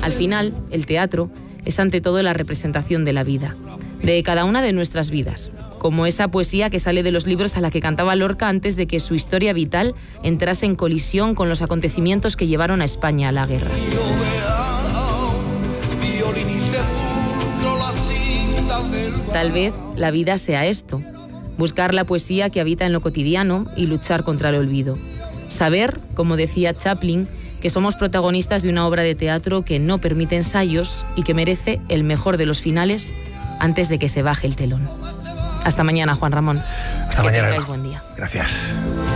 Al final, el teatro es ante todo la representación de la vida, de cada una de nuestras vidas, como esa poesía que sale de los libros a la que cantaba Lorca antes de que su historia vital entrase en colisión con los acontecimientos que llevaron a España a la guerra. Tal vez la vida sea esto, buscar la poesía que habita en lo cotidiano y luchar contra el olvido. Saber, como decía Chaplin, que somos protagonistas de una obra de teatro que no permite ensayos y que merece el mejor de los finales antes de que se baje el telón. Hasta mañana, Juan Ramón. Hasta mañana. Que tengáis buen día. Gracias.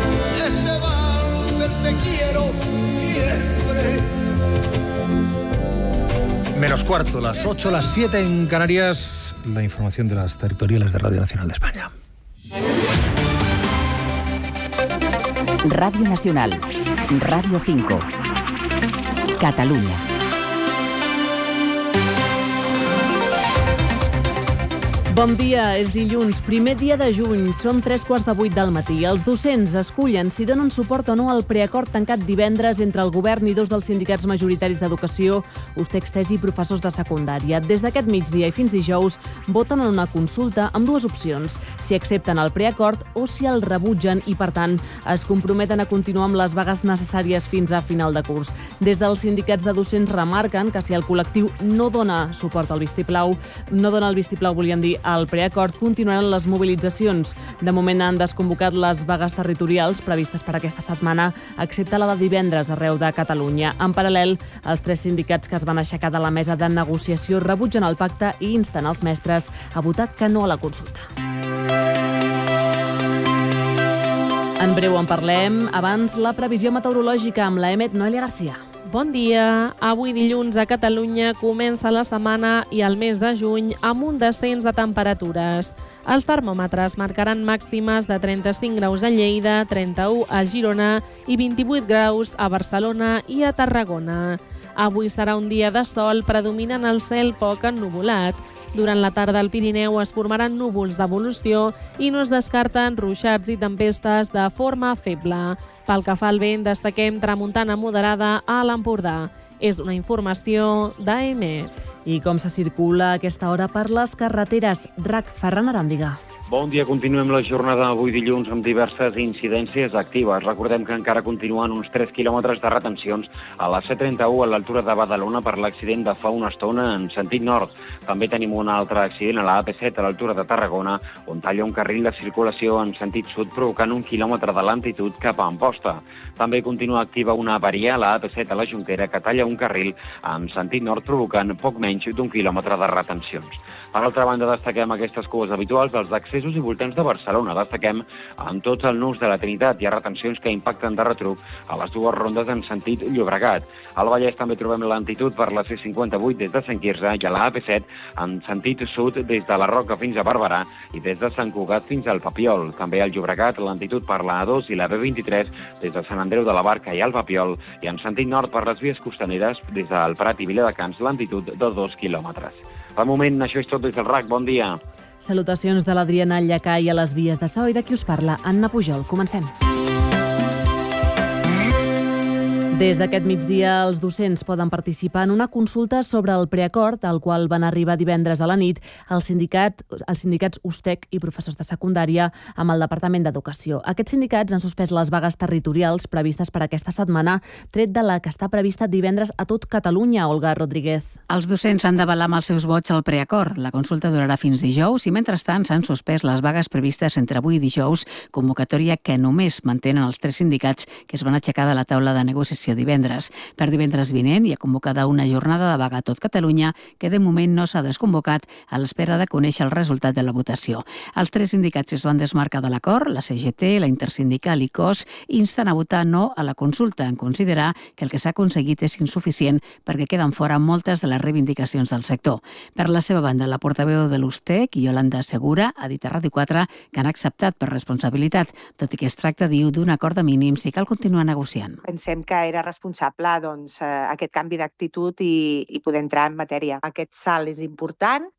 Menos cuarto, las 8, las 7 en Canarias. La información de las territoriales de Radio Nacional de España. Radio Nacional, Radio 5, Catalunya. Bon dia, és dilluns, primer dia de juny, són 7:45 del matí. Els docents escullen si donen suport o no al preacord tancat divendres entre el govern i dos dels sindicats majoritaris d'educació, USTEC i professors de secundària. Des d'aquest migdia i fins dijous voten en una consulta amb dues opcions, si accepten el preacord o si el rebutgen i, per tant, es comprometen a continuar amb les vagues necessàries fins a final de curs. Des dels sindicats de docents remarquen que si el col·lectiu no dona suport al vistiplau, volíem dir, al preacord, continuaran les mobilitzacions. De moment han desconvocat les vagues territorials previstes per aquesta setmana, excepte la de divendres arreu de Catalunya. En paral·lel, els tres sindicats que es van aixecar de la mesa de negociació rebutgen el pacte i insten els mestres a votar que no a la consulta. En breu en parlem. Abans, la previsió meteorològica amb la EMET Noelia Garcia. Bon dia. Avui dilluns a Catalunya comença la setmana i el mes de juny amb un descens de temperatures. Els termòmetres marcaran màximes de 35 graus a Lleida, 31 a Girona i 28 graus a Barcelona i a Tarragona. Avui serà un dia de sol predominant el cel poc ennuvolat. Durant la tarda al Pirineu es formaran núvols d'evolució i no es descarten ruixats i tempestes de forma feble. Pel que fa al vent, destaquem tramuntana moderada a l'Empordà. És una informació d'AEMET. I com se circula a aquesta hora per les carreteres? RAC, Ferran Aràndiga. Bon dia, continuem la jornada avui dilluns amb diverses incidències actives. Recordem que encara continuen uns 3 quilòmetres de retencions a la C31 a l'altura de Badalona per l'accident de fa una estona en sentit nord. També tenim un altre accident a la AP7 a l'altura de Tarragona, on talla un carril de circulació en sentit sud provocant 1 quilòmetre de lentitud cap a Amposta. També continua activa una avaria a la AP7 a la Jonquera que talla un carril en sentit nord provocant poc menys d'1 quilòmetre de retencions. Per altra banda, destaquem aquestes cues habituals dels accessos i voltants de Barcelona. Destaquem en tots el nus de la Trinitat. Hi ha retencions que impacten de retruc a les dues rondes en sentit Llobregat. Al Vallès també trobem lentitud per la C58 des de Sant Quirze i a la AP7 en sentit sud des de la Roca fins a Barberà i des de Sant Cugat fins al Papiol. També al Llobregat lentitud per la A2 i la B23 des de Sant Andreu de la Barca i al Papiol i en sentit nord per les vies costaneres des del Prat i Viladecans lentitud de 2 quilòmetres. De moment, això és tot des del RAC. Bon dia. Salutacions de l'Adriana Llacai a les vies de so i de qui us parla, Anna Pujol. Comencem. Des d'aquest migdia, els docents poden participar en una consulta sobre el preacord al qual van arribar divendres a la nit els sindicats USTEC i professors de secundària amb el Departament d'Educació. Aquests sindicats han suspès les vagues territorials previstes per aquesta setmana, tret de la que està prevista divendres a tot Catalunya, Olga Rodríguez. Els docents han d'avalar amb els seus vots el preacord. La consulta durarà fins dijous i, mentrestant, s'han suspès les vagues previstes entre avui i dijous, convocatòria que només mantenen els tres sindicats que es van aixecar de la taula de negociació divendres. Per divendres vinent hi ha convocada una jornada de vaga a tot Catalunya que de moment no s'ha desconvocat a l'espera de conèixer el resultat de la votació. Els tres sindicats que es van desmarcar de l'acord, la CGT, la Intersindical i COS, insten a votar no a la consulta en considerar que el que s'ha aconseguit és insuficient perquè queden fora moltes de les reivindicacions del sector. Per la seva banda, la portaveu de l'USTEC, Yolanda Segura, ha dit a Ràdio 4 que han acceptat per responsabilitat, tot i que es tracta, diu, d'un acord de mínims i cal continuar negociant. Pensem que era responsable aquest canvi d'actitud i poder entrar en matèria. Aquest salt és important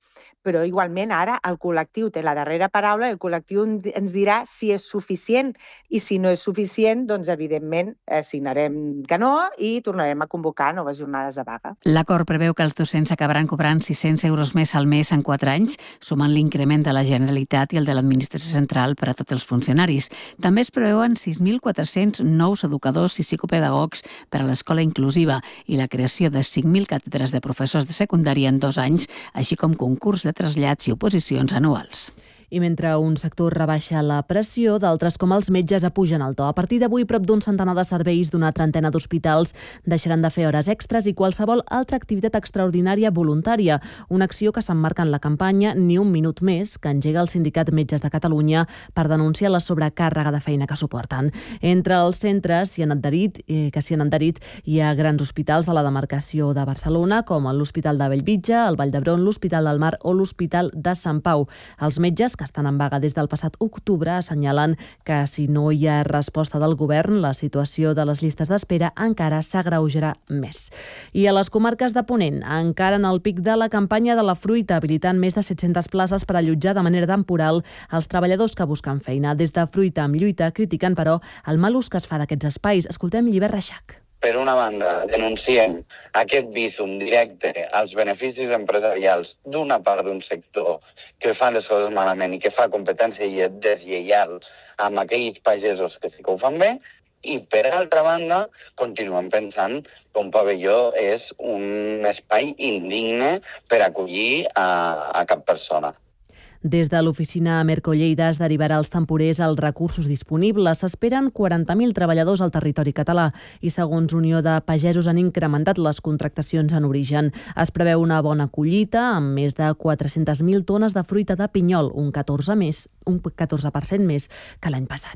però igualment ara el col·lectiu té la darrera paraula, el col·lectiu ens dirà si és suficient i si no és suficient, doncs evidentment signarem que no i tornarem a convocar noves jornades de vaga. L'acord preveu que els docents acabaran cobrant 600 euros més al mes en 4 anys, sumant l'increment de la Generalitat i el de l'Administració Central per a tots els funcionaris. També es preveuen 6.400 nous educadors i psicopedagogs per a l'escola inclusiva i la creació de 5.000 càtedres de professors de secundària en 2 anys, així com concurs de trasllats i oposicions anuals. I mentre un sector rebaixa la pressió, d'altres com els metges apugen el to. A partir d'avui, prop d'un centenar de serveis d'una trentena d'hospitals deixaran de fer hores extres i qualsevol altra activitat extraordinària voluntària, una acció que s'emmarca en la campanya Ni un minut més, que engega el Sindicat Metges de Catalunya per denunciar la sobrecàrrega de feina que suporten. Entre els centres que s'hi han adherit hi ha grans hospitals de la demarcació de Barcelona, com l'Hospital de Bellvitge, el Vall d'Hebron, l'Hospital del Mar o l'Hospital de Sant Pau. Els metges, que estan en vaga des del passat octubre, assenyalen que si no hi ha resposta del govern, la situació de les llistes d'espera encara s'agreujarà més. I a les comarques de Ponent, encara en el pic de la campanya de la fruita, habilitant més de 700 places per allotjar de manera temporal els treballadors que busquen feina. Des de Fruita amb Lluita critiquen, però, el mal ús que es fa d'aquests espais. Escoltem Llibert Reixac. Per una banda, denunciem aquest bízum directe als beneficis empresarials d'una part d'un sector que fa les coses malament i que fa competència deslleial amb aquells pagesos que sí que ho fan bé, i per altra banda, continuem pensant que un pavelló és un espai indigne per acollir a cap persona. Des de l'oficina Merco Lleida es derivarà als temporers els recursos disponibles. S'esperen 40.000 treballadors al territori català i, segons Unió de Pagesos, han incrementat les contractacions en origen. Es preveu una bona collita amb més de 400.000 tones de fruita de pinyol, un 14% més que l'any passat.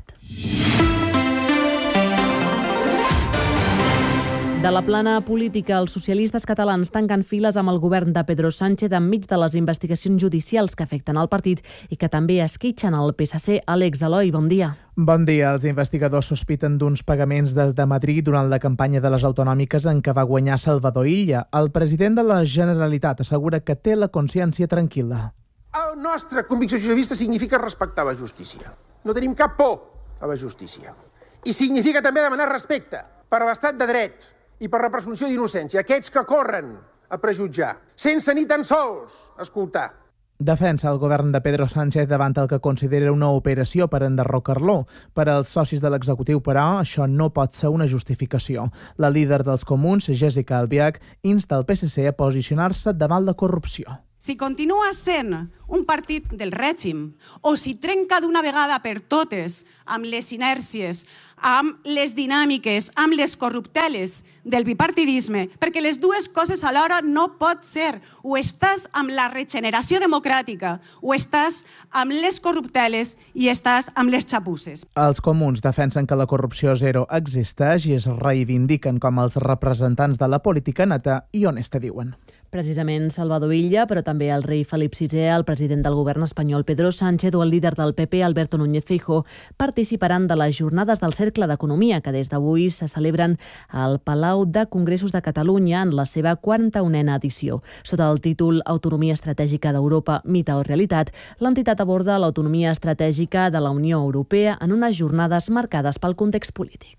De la plana política, els socialistes catalans tanquen files amb el govern de Pedro Sánchez enmig de les investigacions judicials que afecten el partit i que també esquitxen el PSC. Àlex Eloi, bon dia. Bon dia. Els investigadors sospiten d'uns pagaments des de Madrid durant la campanya de les autonòmiques en què va guanyar Salvador Illa. El president de la Generalitat assegura que té la consciència tranquil·la. La nostra convicció socialista significa respectar la justícia. No tenim cap por a la justícia. I significa també demanar respecte per l'estat de dret i per la presumpció d'innocència, aquests que corren a prejutjar, sense ni tan sols escoltar. Defensa el govern de Pedro Sánchez davant el que considera una operació per enderrocar-lo. Per als socis de l'executiu, però, això no pot ser una justificació. La líder dels comuns, Jéssica Albiach, insta el PSC a posicionar-se davant la corrupció. Si continua sent un partit del règim o si trenca d'una vegada per totes amb les inèrcies, amb les dinàmiques, amb les corrupteles del bipartidisme, perquè les dues coses alhora no pot ser. O estàs amb la regeneració democràtica o estàs amb les corrupteles i estàs amb les xapusses. Els comuns defensen que la corrupció zero existeix i es reivindiquen com els representants de la política neta i honesta, diuen. Precisament Salvador Illa, però també el rei Felip VI, el president del govern espanyol Pedro Sánchez o el líder del PP Alberto Núñez Feijóo participaran de les jornades del Cercle d'Economia que des d'avui se celebren al Palau de Congressos de Catalunya en la seva 41a edició. Sota el títol Autonomia estratègica d'Europa, mite o realitat, l'entitat aborda l'autonomia estratègica de la Unió Europea en unes jornades marcades pel context polític.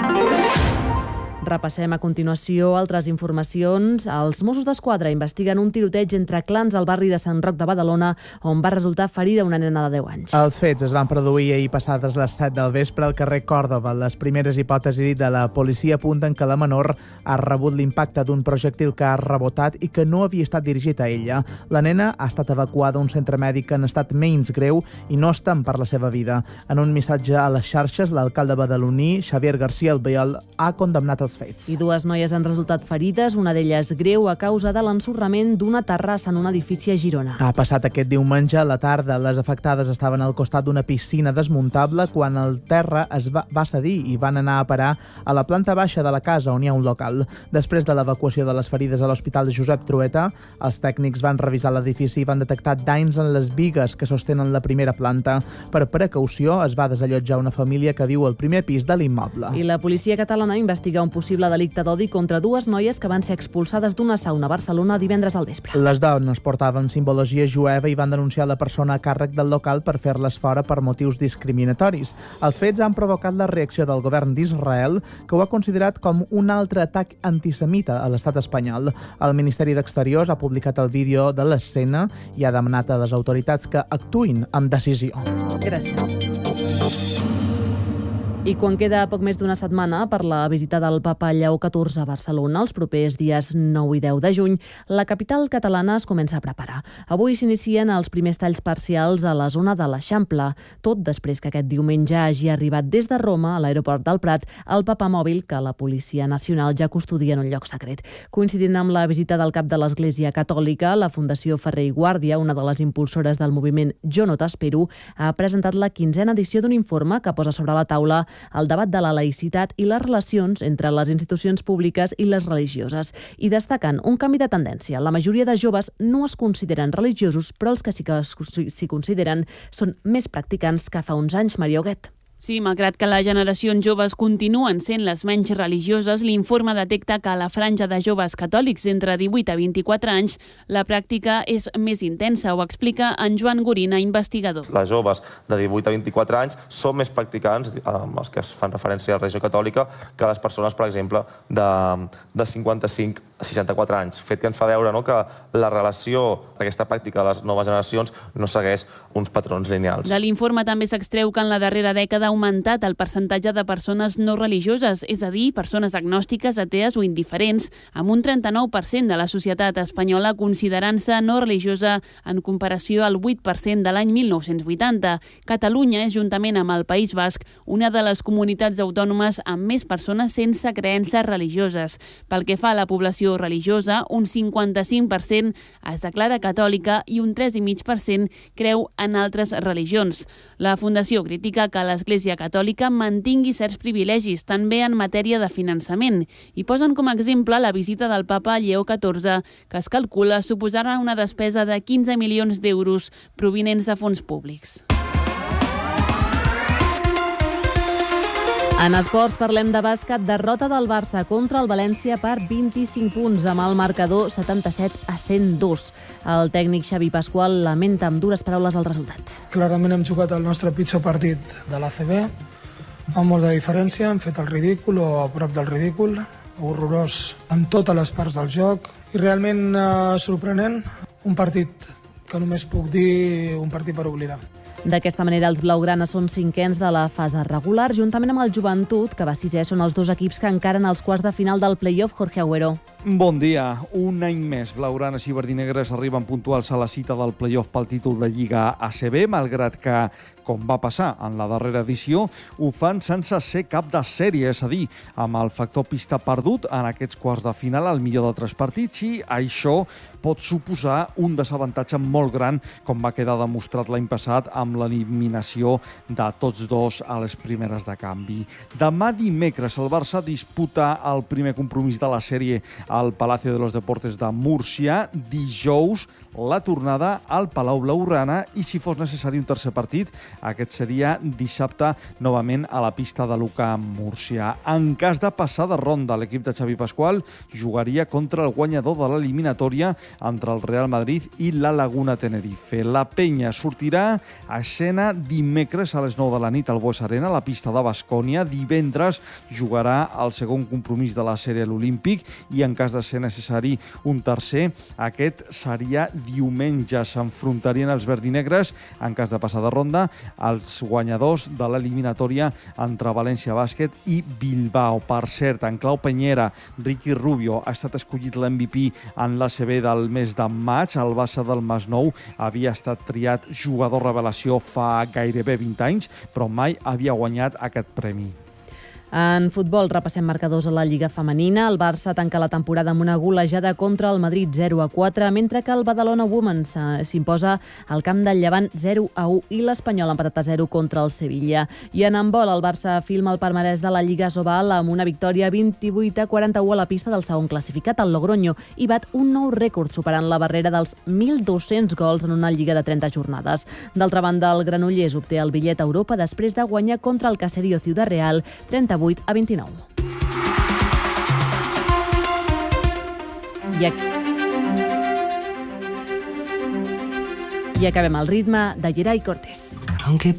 Repassem a continuació altres informacions. Els Mossos d'Esquadra investiguen un tiroteig entre clans al barri de Sant Roc de Badalona, on va resultar ferida una nena de 10 anys. Els fets es van produir ahir passades les 7 del vespre al carrer Còrdova. Les primeres hipòtesis de la policia apunten que la menor ha rebut l'impacte d'un projectil que ha rebotat i que no havia estat dirigit a ella. La nena ha estat evacuada a un centre mèdic en estat menys greu i no es tem per la seva vida. En un missatge a les xarxes, l'alcalde badaloní, Xavier García Albiol, ha condemnat els fets. I 2 noies han resultat ferides, una d'elles greu a causa de l'ensorrament d'una terrassa en un edifici a Girona. Ha passat aquest diumenge a la tarda. Les afectades estaven al costat d'una piscina desmuntable quan el terra es va cedir i van anar a parar a la planta baixa de la casa on hi ha un local. Després de l'evacuació de les ferides a l'Hospital de Josep Trueta, els tècnics van revisar l'edifici i van detectar danys en les bigues que sostenen la primera planta. Per precaució es va desallotjar una família que viu al primer pis de l'immoble. I la policia catalana investiga un possible possible delicte d'odi contra dues noies que van ser expulsades d'una sauna a Barcelona divendres al vespre. Les dones portaven simbologia jueva i van denunciar la persona a càrrec del local per fer-les fora per motius discriminatoris. Els fets han provocat la reacció del govern d'Israel, que ho ha considerat com un altre atac antisemita a l'estat espanyol. El Ministeri d'Exteriors ha publicat el vídeo de l'escena i ha demanat a les autoritats que actuïn amb decisió. Gràcies. I quan queda poc més d'una setmana per la visita del papa Lleó XIV a Barcelona, els propers dies 9 i 10 de juny, la capital catalana es comença a preparar. Avui s'inicien els primers talls parcials a la zona de l'Eixample, tot després que aquest diumenge hagi arribat des de Roma, a l'aeroport del Prat, el papamòbil que la Policia Nacional ja custodia en un lloc secret. Coincidint amb la visita del cap de l'Església Catòlica, la Fundació Ferrer i Guàrdia, una de les impulsores del moviment Jo no t'espero, ha presentat la 15a edició d'un informe que posa sobre la taula el debat de la laïcitat i les relacions entre les institucions públiques i les religioses, i destaquen un canvi de tendència. La majoria de joves no es consideren religiosos, però els que sí que s'hi consideren són més practicants que fa uns anys. Maria Huguet. Sí, malgrat que les generacions joves continuen sent les menys religioses, l'informe detecta que a la franja de joves catòlics entre 18 a 24 anys la pràctica és més intensa, ho explica en Joan Gorina, investigador. Les joves de 18 a 24 anys són més practicants, els que fan referència a la religió catòlica, que les persones, per exemple, de 55 a 64 anys. Fet que ens fa veure que la relació, aquesta pràctica de les noves generacions, no segueix uns patrons lineals. De l'informe també s'extreu que en la darrera dècada ha augmentat el percentatge de persones no religioses, és a dir, persones agnòstiques, atees o indiferents, amb un 39% de la societat espanyola considerant-se no religiosa en comparació al 8% de l'any 1980. Catalunya és, juntament amb el País Basc, una de les comunitats autònomes amb més persones sense creences religioses. Pel que fa a la població religiosa, un 55% es declara catòlica i un 3,5% creu en altres religions. La Fundació critica que l'Església Catòlica mantingui certs privilegis, també en matèria de finançament, i posen com a exemple la visita del papa Lleó XIV, que es calcula suposarà una despesa de 15 milions d'euros provinents de fons públics. En esports parlem de bàsquet, derrota del Barça contra el València per 25 punts amb el marcador 77-102. El tècnic Xavi Pasqual lamenta amb dures paraules el resultat. Clarament hem jugat el nostre pitjor partit de l'ACB, amb molta diferència, hem fet el ridícul o a prop del ridícul, horrorós en totes les parts del joc i realment sorprenent, un partit que només puc dir un partit per oblidar. D'aquesta manera, els blaugranes són cinquens de la fase regular, juntament amb el Joventut, que va sisè, són els dos equips que encaren els quarts de final del play-off. Jorge Agüero. Bon dia. Un any més, blaugranes i verdinegres arriben puntuals a la cita del play-off pel títol de Lliga ACB, malgrat que, com va passar en la darrera edició, ho fan sense ser cap de sèrie, és a dir, amb el factor pista perdut en aquests quarts de final al millor de 3 partits, i això pot suposar un desavantatge molt gran, com va quedar demostrat l'any passat amb l'eliminació de tots dos a les primeres de canvi. Demà dimecres el Barça disputa el primer compromís de la sèrie al Palacio de los Deportes de Múrcia. Dijous la tornada al Palau Blaugrana i, si fos necessari un tercer partit, aquest seria dissabte novament a la pista de l'UCAM Múrcia. En cas de passar de ronda, l'equip de Xavi Pasqual jugaria contra el guanyador de l'eliminatòria entre el Real Madrid i la Laguna Tenerife. La penya sortirà a escena dimecres a les 9 de la nit al Bues Arena, a la pista de Baskonia. Divendres jugarà el segon compromís de la sèrie a l'Olímpic i, en cas de ser necessari un tercer, aquest seria diumenge. S'enfrontarien els verdinegres, en cas de passar de ronda, els guanyadors de l'eliminatòria entre València Bàsquet i Bilbao. Per cert, en clau penyera, Ricky Rubio ha estat escollit l'MVP en l'ACB del mes de maig. El base del Masnou havia estat triat jugador revelació fa gairebé 20 anys, però mai havia guanyat aquest premi. En futbol, repassem marcadors a la Lliga Femenina. El Barça tanca la temporada amb una golejada contra el Madrid 0-4, mentre que el Badalona Women s'imposa al camp del Llevant 0-1 i l'Espanyol empatat a 0 contra el Sevilla. I en handbol, el Barça filma el palmarès de la Lliga Sobal amb una victòria 28-41 a la pista del segon classificat, el Logroño, i bat un nou rècord, superant la barrera dels 1.200 gols en una lliga de 30 jornades. D'altra banda, el Granollers obté el bitllet a Europa després de guanyar contra el Caserio Ciudad Real 38-29. I acabem el ritme de Gerai Cortés.